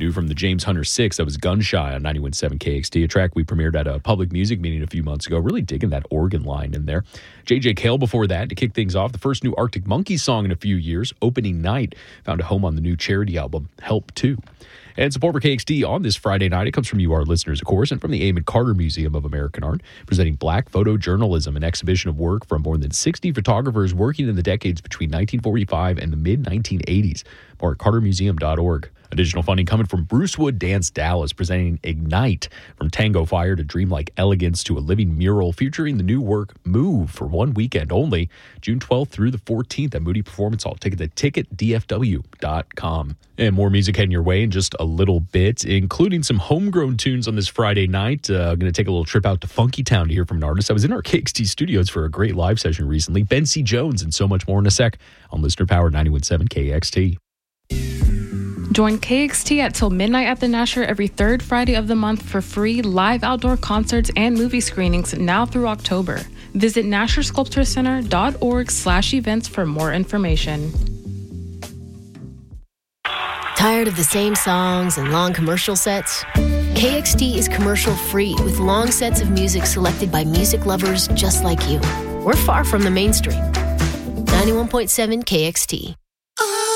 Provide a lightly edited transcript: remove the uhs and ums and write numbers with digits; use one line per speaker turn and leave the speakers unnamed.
New from the James Hunter 6, that was Gunshy on 91.7 KXT, a track we premiered at a public music meeting a few months ago. Really digging that organ line in there. J.J. Cale before that to kick things off. The first new Arctic Monkeys song in a few years, Opening Night, found a home on the new charity album, Help 2. And support for KXT on this Friday night, it comes from you, our listeners, of course, and from the Amon Carter Museum of American Art, presenting Black Photojournalism, an exhibition of work from more than 60 photographers working in the decades between 1945 and the mid-1980s. More at cartermuseum.org. Additional funding coming from Brucewood Dance Dallas, presenting Ignite, from tango fire to dreamlike elegance to a living mural featuring the new work Move for one weekend only, June 12th through the 14th at Moody Performance Hall. Tickets at ticketdfw.com. And more music heading your way in just a little bit, including some homegrown tunes on this Friday night. I'm going to take a little trip out to Funky Town to hear from an artist. I was in our KXT studios for a great live session recently. Ben C. Jones and so much more in a sec on Listener Power 91.7 KXT.
Join KXT at till midnight at the Nasher every third Friday of the month for free live outdoor concerts and movie screenings now through October. Visit NasherSculptureCenter.org/events for more information.
Tired of the same songs and long commercial sets? KXT is commercial-free with long sets of music selected by music lovers just like you. We're far from the mainstream. 91.7 KXT.